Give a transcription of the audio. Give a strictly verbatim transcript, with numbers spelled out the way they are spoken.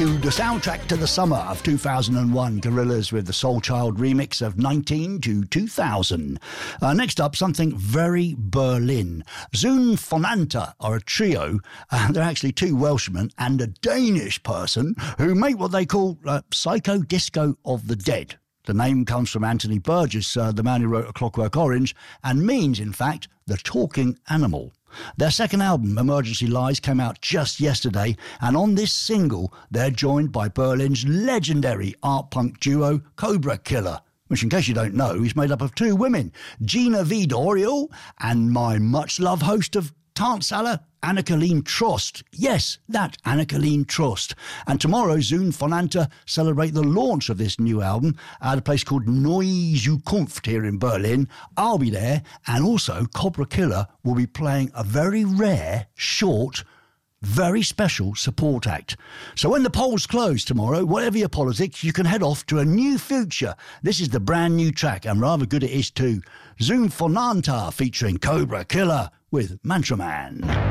to the soundtrack to the summer of two thousand one, Gorillaz with the Soul Child remix of nineteen to two thousand. Uh, next up, something very Berlin. Zoon Fonanta are a trio. Uh, they're actually two Welshmen and a Danish person who make what they call uh, psycho disco of the dead. The name comes from Anthony Burgess, uh, the man who wrote A Clockwork Orange, and means, in fact, the talking animal. Their second album, Emergency Lies, came out just yesterday, and on this single, they're joined by Berlin's legendary art punk duo, Cobra Killer, which, in case you don't know, is made up of two women, Gina Vidoriel and my much-loved host of Tanzala, Anna-Colleen Trost. Yes, that Anna-Colleen Trost. And tomorrow, Zoon Fonanta celebrate the launch of this new album at a place called Neue Zukunft here in Berlin. I'll be there, and also Cobra Killer will be playing a very rare, short, very special support act. So when the polls close tomorrow, whatever your politics, you can head off to a new future. This is the brand new track, and rather good it is too. Zoon Fonanta featuring Cobra Killer with Mantra Man.